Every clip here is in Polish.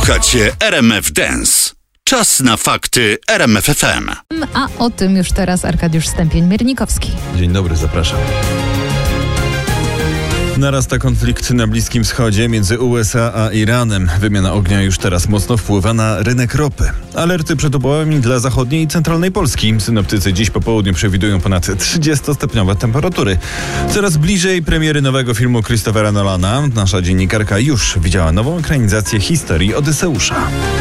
Słuchacie RMF Dance. Czas na fakty RMF FM. A o tym już teraz Arkadiusz Stępień-Miernikowski. Dzień dobry, zapraszam. Narasta konflikt na Bliskim Wschodzie między USA a Iranem. Wymiana ognia już teraz mocno wpływa na rynek ropy. Alerty przed upałami dla zachodniej i centralnej Polski. Synoptycy dziś po południu przewidują ponad 30-stopniowe temperatury. Coraz bliżej premiery nowego filmu Christophera Nolana. Nasza dziennikarka już widziała nową ekranizację historii Odyseusza.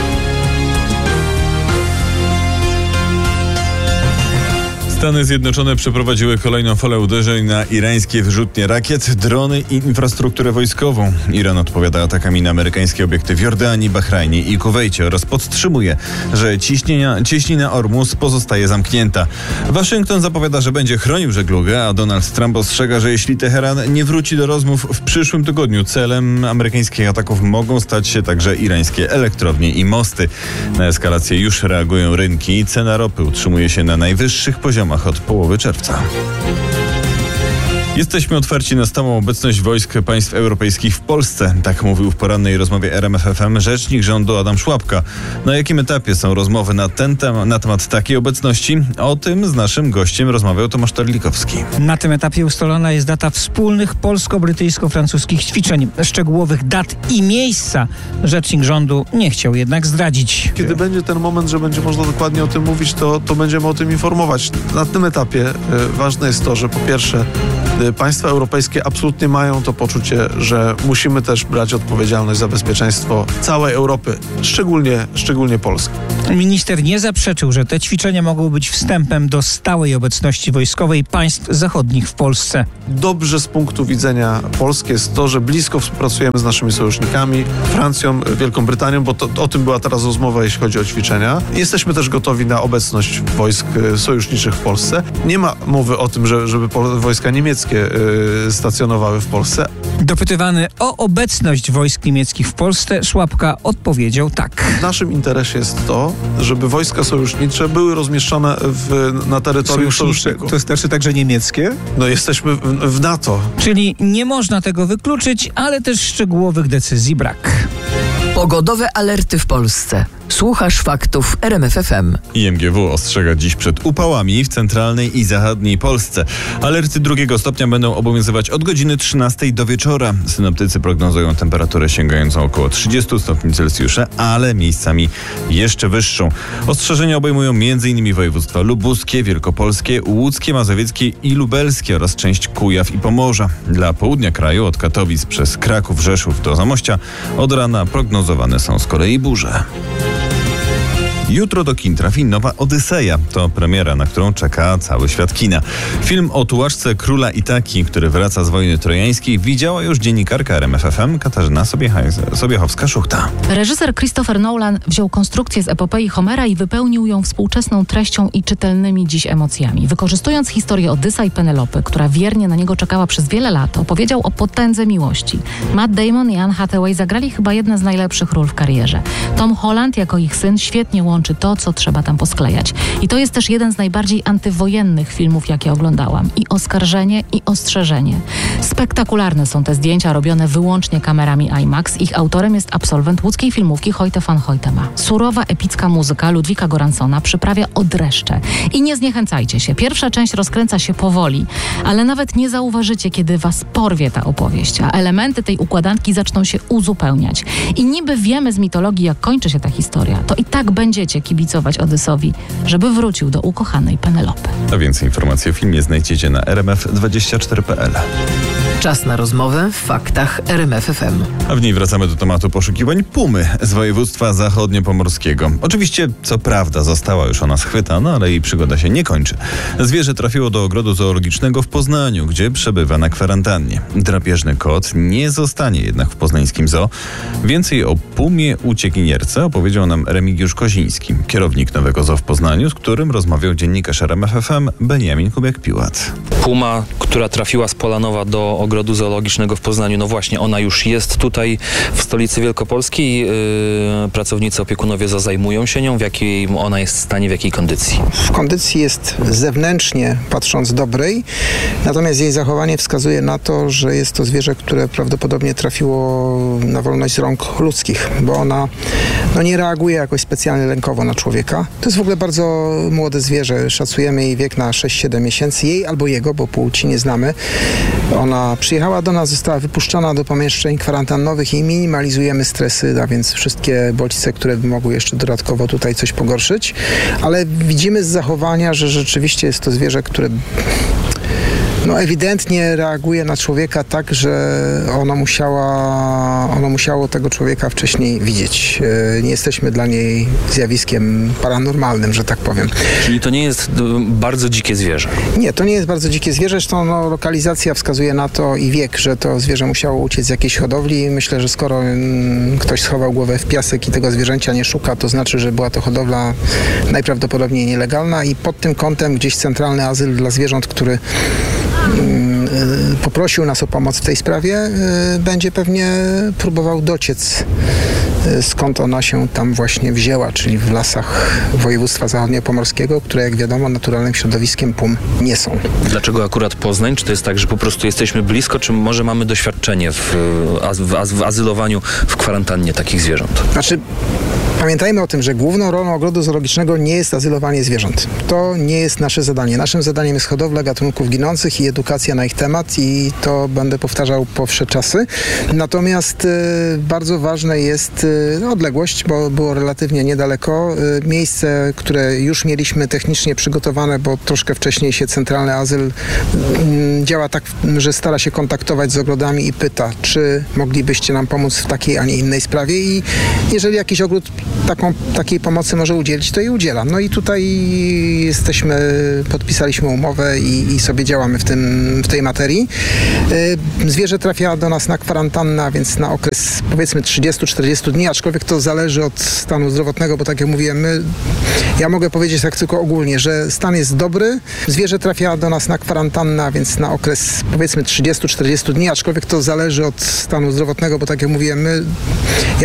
Stany Zjednoczone przeprowadziły kolejną falę uderzeń na irańskie wyrzutnie rakiet, drony i infrastrukturę wojskową. Iran odpowiada atakami na amerykańskie obiekty w Jordanii, Bahrajnie i Kuwejcie oraz podtrzymuje, że cieśnina Ormus pozostaje zamknięta. Waszyngton zapowiada, że będzie chronił żeglugę, a Donald Trump ostrzega, że jeśli Teheran nie wróci do rozmów w przyszłym tygodniu, celem amerykańskich ataków mogą stać się także irańskie elektrownie i mosty. Na eskalację już reagują rynki. Cena ropy utrzymuje się na najwyższych poziomach od połowy czerwca. Jesteśmy otwarci na stałą obecność wojsk państw europejskich w Polsce. Tak mówił w porannej rozmowie RMF FM rzecznik rządu Adam Szłapka. Na jakim etapie są rozmowy na temat takiej obecności? O tym z naszym gościem rozmawiał Tomasz Terlikowski. Na tym etapie ustalona jest data wspólnych polsko-brytyjsko-francuskich ćwiczeń. Szczegółowych dat i miejsca rzecznik rządu nie chciał jednak zdradzić. Kiedy będzie ten moment, że będzie można dokładnie o tym mówić, to będziemy o tym informować. Na tym etapie ważne jest to, że po pierwsze państwa europejskie absolutnie mają to poczucie, że musimy też brać odpowiedzialność za bezpieczeństwo całej Europy, szczególnie Polski. Minister nie zaprzeczył, że te ćwiczenia mogą być wstępem do stałej obecności wojskowej państw zachodnich w Polsce. Dobrze z punktu widzenia Polski jest to, że blisko współpracujemy z naszymi sojusznikami, Francją, Wielką Brytanią, bo o tym była teraz rozmowa, jeśli chodzi o ćwiczenia. Jesteśmy też gotowi na obecność wojsk sojuszniczych w Polsce. Nie ma mowy o tym, żeby wojska niemieckie stacjonowały w Polsce. Dopytywany o obecność wojsk niemieckich w Polsce, Szłapka odpowiedział tak. W naszym interesie jest to, żeby wojska sojusznicze były rozmieszczone na terytorium sojuszników. To znaczy także niemieckie? No jesteśmy w NATO. Czyli nie można tego wykluczyć, ale też szczegółowych decyzji brak. Pogodowe alerty w Polsce. Słuchasz faktów RMF FM. IMGW ostrzega dziś przed upałami w centralnej i zachodniej Polsce. Alerty 2 stopnia będą obowiązywać od godziny 13 do wieczora. Synoptycy prognozują temperaturę sięgającą około 30 stopni Celsjusza, ale miejscami jeszcze wyższą. Ostrzeżenia obejmują m.in. województwa lubuskie, wielkopolskie, łódzkie, mazowieckie i lubelskie oraz część Kujaw i Pomorza. Dla południa kraju od Katowic przez Kraków, Rzeszów do Zamościa od rana prognozowane są z kolei burze. Jutro do kin trafi nowa Odyseja. To premiera, na którą czeka cały świat kina. Film o tułaczce króla Itaki, który wraca z wojny trojańskiej, widziała już dziennikarka RMF FM Katarzyna Sobiechowska-Szuchta. Reżyser Christopher Nolan wziął konstrukcję z epopei Homera i wypełnił ją współczesną treścią i czytelnymi dziś emocjami. Wykorzystując historię Odysa i Penelopy, która wiernie na niego czekała przez wiele lat, opowiedział o potędze miłości. Matt Damon i Anne Hathaway zagrali chyba jedne z najlepszych ról w karierze. Tom Holland jako ich syn świetnie łączy to, co trzeba tam posklejać. I to jest też jeden z najbardziej antywojennych filmów, jakie oglądałam. I oskarżenie, i ostrzeżenie. Spektakularne są te zdjęcia robione wyłącznie kamerami IMAX. Ich autorem jest absolwent łódzkiej filmówki Hoyte van Hoytema. Surowa, epicka muzyka Ludwika Goransona przyprawia o dreszcze. I nie zniechęcajcie się. Pierwsza część rozkręca się powoli, ale nawet nie zauważycie, kiedy was porwie ta opowieść, a elementy tej układanki zaczną się uzupełniać. I niby wiemy z mitologii, jak kończy się ta historia, to i tak będziecie kibicować Odysowi, żeby wrócił do ukochanej Penelopy. A więcej informacji o filmie znajdziecie na rmf24.pl. Czas na rozmowę w faktach RMF FM. A w niej wracamy do tematu poszukiwań pumy z województwa zachodniopomorskiego. Oczywiście, co prawda, została już ona schwytana, ale jej przygoda się nie kończy. Zwierzę trafiło do ogrodu zoologicznego w Poznaniu, gdzie przebywa na kwarantannie. Drapieżny kot nie zostanie jednak w poznańskim zoo. Więcej o pumie uciekinierce opowiedział nam Remigiusz Koziński, kierownik nowego zoo w Poznaniu, z którym rozmawiał dziennikarz RMF FM Beniamin Kubiak-Piłat. Puma, która trafiła z Polanowa do Ogrodu Zoologicznego w Poznaniu. No właśnie, ona już jest tutaj w stolicy Wielkopolskiej. Pracownicy, opiekunowie zajmują się nią. W jakiej ona jest stanie, w jakiej kondycji? W kondycji jest zewnętrznie patrząc dobrej, natomiast jej zachowanie wskazuje na to, że jest to zwierzę, które prawdopodobnie trafiło na wolność z rąk ludzkich, bo ona nie reaguje jakoś specjalnie lękowo na człowieka. To jest w ogóle bardzo młode zwierzę. Szacujemy jej wiek na 6-7 miesięcy. Jej albo jego, bo płci nie znamy. Ona przyjechała do nas, została wypuszczona do pomieszczeń kwarantannowych i minimalizujemy stresy, a więc wszystkie bodźce, które by mogły jeszcze dodatkowo tutaj coś pogorszyć. Ale widzimy z zachowania, że rzeczywiście jest to zwierzę, które ewidentnie reaguje na człowieka tak, że ono musiało tego człowieka wcześniej widzieć. Nie jesteśmy dla niej zjawiskiem paranormalnym, że tak powiem. Czyli to nie jest bardzo dzikie zwierzę? Nie, to nie jest bardzo dzikie zwierzę. Zresztą lokalizacja wskazuje na to i wiek, że to zwierzę musiało uciec z jakiejś hodowli. Myślę, że skoro ktoś schował głowę w piasek i tego zwierzęcia nie szuka, to znaczy, że była to hodowla najprawdopodobniej nielegalna i pod tym kątem gdzieś centralny azyl dla zwierząt, który poprosił nas o pomoc w tej sprawie, będzie pewnie próbował dociec, skąd ona się tam właśnie wzięła, czyli w lasach województwa zachodniopomorskiego, które jak wiadomo naturalnym środowiskiem PUM nie są. Dlaczego akurat Poznań? Czy to jest tak, że po prostu jesteśmy blisko, czy może mamy doświadczenie w azylowaniu, w kwarantannie takich zwierząt? Pamiętajmy o tym, że główną rolą Ogrodu Zoologicznego nie jest azylowanie zwierząt. To nie jest nasze zadanie. Naszym zadaniem jest hodowla gatunków ginących i edukacja na ich temat i to będę powtarzał po wsze czasy. Natomiast bardzo ważne jest odległość, bo było relatywnie niedaleko. Miejsce, które już mieliśmy technicznie przygotowane, bo troszkę wcześniej się centralny azyl działa tak, że stara się kontaktować z ogrodami i pyta, czy moglibyście nam pomóc w takiej, a nie innej sprawie i jeżeli jakiś ogród takiej pomocy może udzielić, to jej udziela. No i tutaj podpisaliśmy umowę i sobie działamy w tej materii. Zwierzę trafia do nas na kwarantannę, a więc na okres powiedzmy 30-40 dni, aczkolwiek to zależy od stanu zdrowotnego, bo tak jak mówiłem, ja mogę powiedzieć tak tylko ogólnie, że stan jest dobry, zwierzę trafia do nas na kwarantannę, a więc na okres powiedzmy 30-40 dni, aczkolwiek to zależy od stanu zdrowotnego, bo tak jak mówiłem, ja